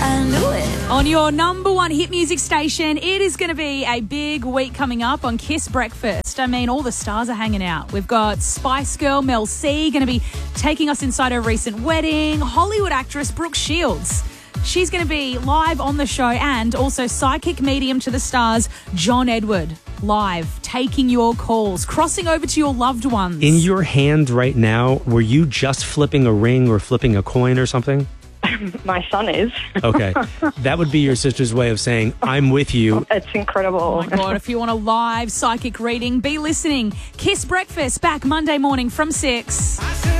I knew it. On your number one hit music station, it is going to be a big week coming up on Kiss Breakfast. I mean, all the stars are hanging out. We've got Spice Girl Mel C going to be taking us inside her recent wedding. Hollywood actress Brooke Shields, she's going to be live on the show, and also psychic medium to the stars John Edward, live, taking your calls, crossing over to your loved ones. In your hand right now, were you just flipping a ring or flipping a coin or something? My son is. Okay. That would be your sister's way of saying, I'm with you. It's incredible. Oh my God, if you want a live psychic reading, be listening. Kiss Breakfast back Monday morning from 6.